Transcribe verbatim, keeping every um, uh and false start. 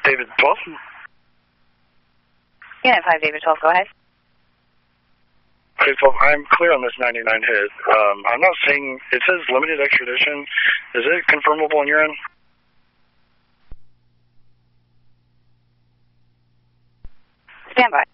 David twelve. Unit five, David twelve, go ahead. Okay, so I'm clear on this ninety-nine hit. Um, I'm not seeing, it says limited extradition. Is it confirmable on your end? Stand by.